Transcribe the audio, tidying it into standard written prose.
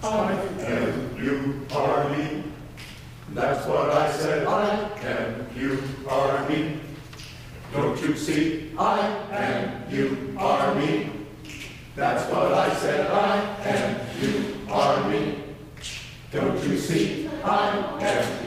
I am, you are me. That's what I said. I am, you are me. Don't you see? I am, you are me. That's what I said. I am, you are me. Don't you see? I am.